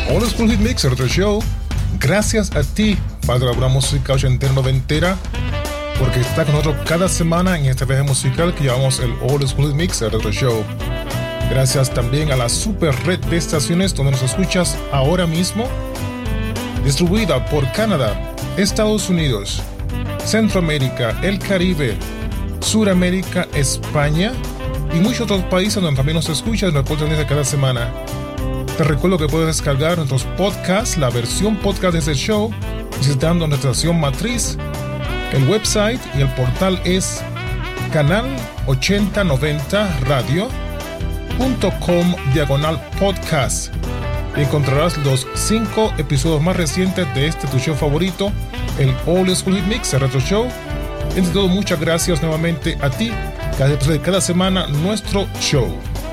Old School Hit Mix Retro Show. Gracias a ti, padre de la música ochentera noventera, porque está con nosotros cada semana en este viaje musical que llamamos el Old School Hit Mix Retro Show. Gracias también a la super red de estaciones donde nos escuchas ahora mismo, distribuida por Canadá, Estados Unidos, Centroamérica, el Caribe, Suramérica, España y muchos otros países donde también nos escuchas y nos puedes cada semana. Te recuerdo que puedes descargar nuestros podcasts, la versión podcast de este show, visitando nuestra estación matriz. El website y el portal es canal8090radio.com/podcast. Encontrarás los 5 episodios más recientes de este tu show favorito, el Old School Hit Mix Retro Show. Entre todo, muchas gracias nuevamente a ti, cada semana nuestro show.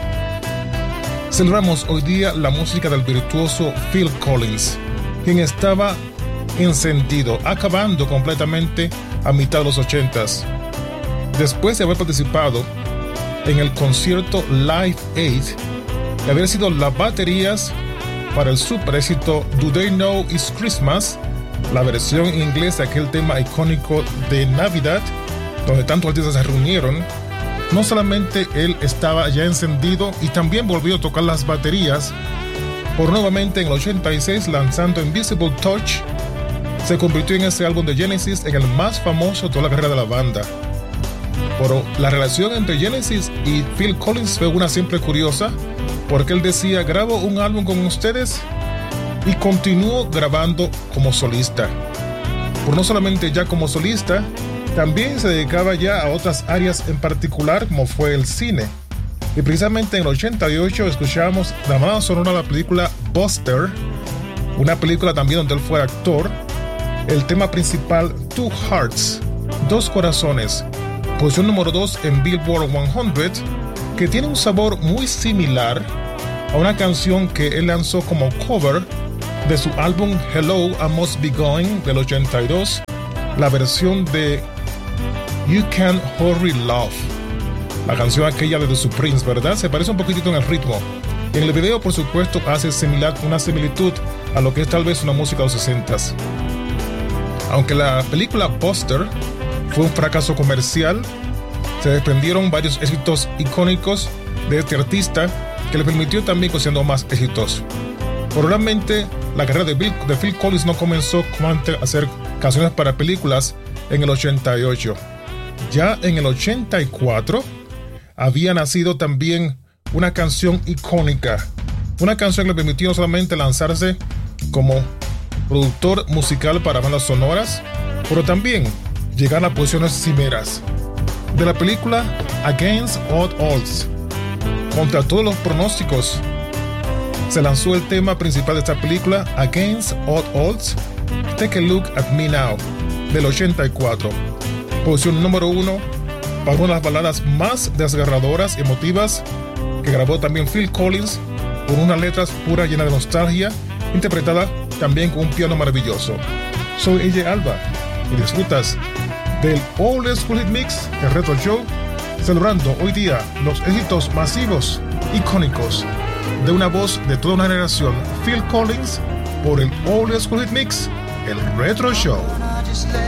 Celebramos hoy día la música del virtuoso Phil Collins, quien estaba encendido, acabando completamente a mitad de los 80s. Después de haber participado en el concierto Live Aid, de haber sido las baterías para el super éxito Do They Know It's Christmas, la versión en inglés de aquel tema icónico de Navidad, donde tantos artistas se reunieron. No solamente él estaba ya encendido y también volvió a tocar las baterías, por nuevamente en el 86 lanzando Invisible Touch, se convirtió en ese álbum de Genesis en el más famoso de toda la carrera de la banda. Pero la relación entre Genesis y Phil Collins fue una siempre curiosa, porque él decía: grabo un álbum con ustedes y continúo grabando como solista. Pero no solamente ya como solista, también se dedicaba ya a otras áreas en particular, como fue el cine. Y precisamente en el 88 escuchamos la banda sonora de la película Buster, una película también donde él fue actor. El tema principal, Two Hearts, Dos Corazones, posición número 2 en Billboard 100, que tiene un sabor muy similar a una canción que él lanzó como cover de su álbum Hello, I Must Be Going del 82, la versión de You Can't Hurry Love, la canción aquella de The Supremes, ¿verdad? Se parece un poquitito en el ritmo. En el video, por supuesto, hace una similitud a lo que es tal vez una música de los 60s. Aunque la película Buster fue un fracaso comercial, se desprendieron varios éxitos icónicos de este artista que le permitió también siendo más exitoso. Probablemente la carrera de Phil Collins no comenzó a hacer canciones para películas en el 88. Ya en el 84 había nacido también una canción icónica, una canción que le permitió no solamente lanzarse como productor musical para bandas sonoras, pero también llegar a posiciones cimeras. De la película Against All Odds, contra todos los pronósticos, se lanzó el tema principal de esta película, Against All Odds, Take a Look at Me Now, del 84. Posición número 1 para una de las baladas más desgarradoras y emotivas que grabó también Phil Collins, con unas letras puras llenas de nostalgia, interpretada también con un piano maravilloso. Soy AJ Alba y disfrutas del Old School Hit Mix, el Retro Show, celebrando hoy día los éxitos masivos, icónicos, de una voz de toda una generación, Phil Collins, por el Old School Hit Mix, el Retro Show.